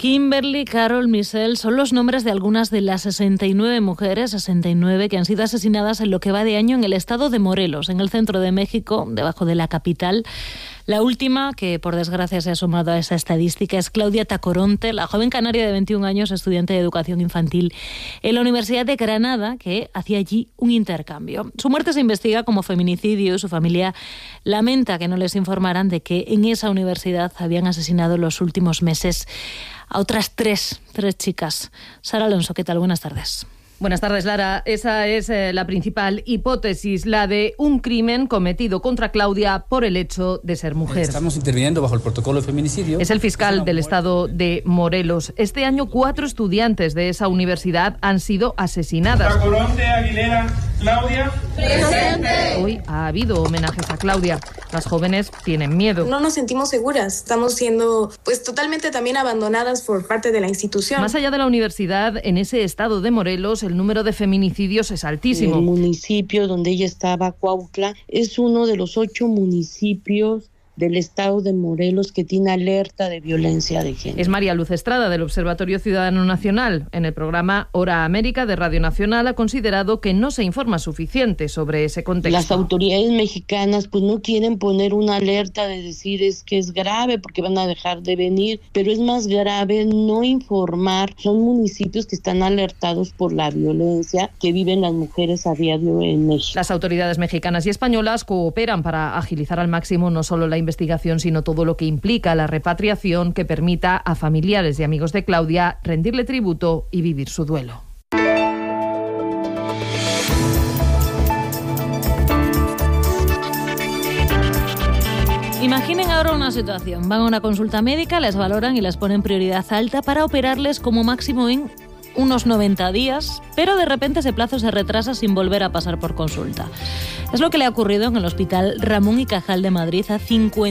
Kimberly, Carol, Michelle son los nombres de algunas de las 69 mujeres, 69 que han sido asesinadas en lo que va de año en el estado de Morelos, en el centro de México, debajo de la capital. La última, que por desgracia se ha sumado a esa estadística, es Claudia Tacoronte, la joven canaria de 21 años, estudiante de educación infantil en la Universidad de Granada, que hacía allí un intercambio. Su muerte se investiga como feminicidio y su familia lamenta que no les informaran de que en esa universidad habían asesinado los últimos meses a otras tres chicas. Sara Alonso, ¿qué tal? Buenas tardes. Buenas tardes, Lara. Esa es la principal hipótesis, la de un crimen cometido contra Claudia por el hecho de ser mujer. Estamos interviniendo bajo el protocolo de feminicidio. Es el fiscal del estado de Morelos. Este año 4 estudiantes de esa universidad han sido asesinadas. Tacoronte, Aguilera, Claudia. ¡Presente! Hoy ha habido homenajes a Claudia. Las jóvenes tienen miedo. No nos sentimos seguras. Estamos siendo totalmente también abandonadas por parte de la institución. Más allá de la universidad, en ese estado de Morelos, el número de feminicidios es altísimo. El municipio donde ella estaba, Cuautla, es uno de los 8 municipios del estado de Morelos que tiene alerta de violencia de género. Es María Luz Estrada, del Observatorio Ciudadano Nacional. En el programa Hora América de Radio Nacional ha considerado que no se informa suficiente sobre ese contexto. Las autoridades mexicanas no quieren poner una alerta de decir es que es grave porque van a dejar de venir, pero es más grave no informar. Son municipios que están alertados por la violencia que viven las mujeres a diario en México. Las autoridades mexicanas y españolas cooperan para agilizar al máximo no solo la investigación, sino todo lo que implica la repatriación que permita a familiares y amigos de Claudia rendirle tributo y vivir su duelo. Imaginen ahora una situación. Van a una consulta médica, les valoran y les ponen prioridad alta para operarles como máximo en unos 90 días, pero de repente ese plazo se retrasa sin volver a pasar por consulta. Es lo que le ha ocurrido en el Hospital Ramón y Cajal de Madrid a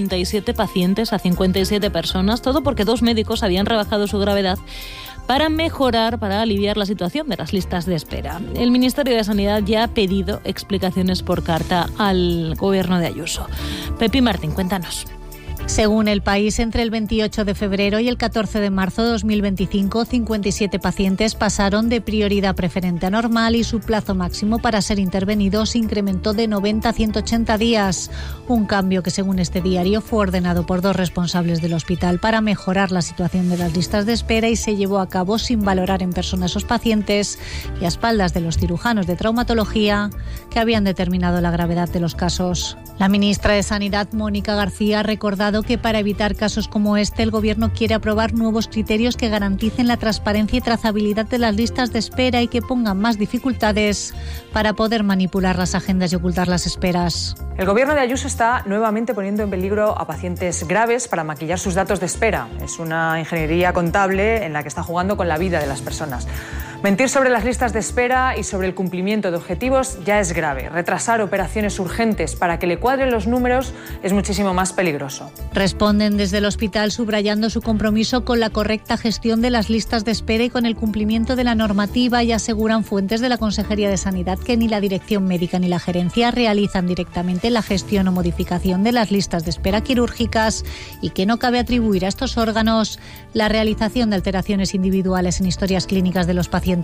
57 pacientes, a 57 personas, todo porque 2 médicos habían rebajado su gravedad para mejorar, para aliviar la situación de las listas de espera. El Ministerio de Sanidad ya ha pedido explicaciones por carta al gobierno de Ayuso. Pepi Martín, cuéntanos. Según El País, entre el 28 de febrero y el 14 de marzo de 2025, 57 pacientes pasaron de prioridad preferente a normal y su plazo máximo para ser intervenidos se incrementó de 90 a 180 días. Un cambio que, según este diario, fue ordenado por 2 responsables del hospital para mejorar la situación de las listas de espera y se llevó a cabo sin valorar en persona a esos pacientes y a espaldas de los cirujanos de traumatología que habían determinado la gravedad de los casos. La ministra de Sanidad, Mónica García, ha recordado que para evitar casos como este, el Gobierno quiere aprobar nuevos criterios que garanticen la transparencia y trazabilidad de las listas de espera y que pongan más dificultades para poder manipular las agendas y ocultar las esperas. El Gobierno de Ayuso está nuevamente poniendo en peligro a pacientes graves para maquillar sus datos de espera. Es una ingeniería contable en la que está jugando con la vida de las personas. Mentir sobre las listas de espera y sobre el cumplimiento de objetivos ya es grave. Retrasar operaciones urgentes para que le cuadren los números es muchísimo más peligroso. Responden desde el hospital subrayando su compromiso con la correcta gestión de las listas de espera y con el cumplimiento de la normativa y aseguran fuentes de la Consejería de Sanidad que ni la Dirección Médica ni la Gerencia realizan directamente la gestión o modificación de las listas de espera quirúrgicas y que no cabe atribuir a estos órganos la realización de alteraciones individuales en historias clínicas de los pacientes.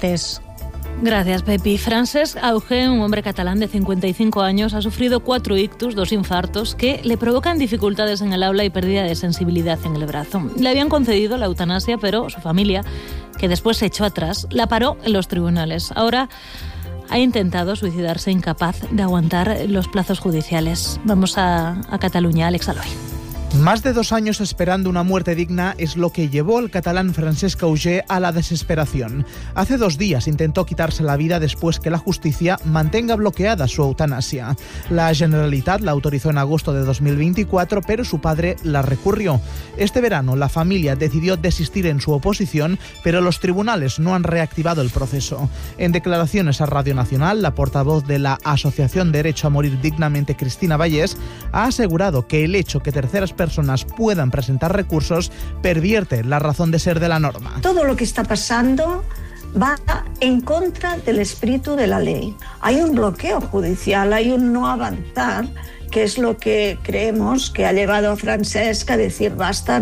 Gracias, Pepi. Francesc Auger, un hombre catalán de 55 años, ha sufrido 4 ictus, 2 infartos, que le provocan dificultades en el habla y pérdida de sensibilidad en el brazo. Le habían concedido la eutanasia, pero su familia, que después se echó atrás, la paró en los tribunales. Ahora ha intentado suicidarse, incapaz de aguantar los plazos judiciales. Vamos a Cataluña, Alex Aloy. Más de 2 años esperando una muerte digna es lo que llevó al catalán Francesc Auger a la desesperación. Hace 2 días intentó quitarse la vida después que la justicia mantenga bloqueada su eutanasia. La Generalitat la autorizó en agosto de 2024, pero su padre la recurrió. Este verano la familia decidió desistir en su oposición, pero los tribunales no han reactivado el proceso. En declaraciones a Radio Nacional, la portavoz de la Asociación Derecho a Morir Dignamente, Cristina Vallés, ha asegurado que el hecho que terceras personas puedan presentar recursos pervierte la razón de ser de la norma. Todo lo que está pasando va en contra del espíritu de la ley. Hay un bloqueo judicial, hay un no avanzar, que es lo que creemos que ha llevado a Francesc a decir basta.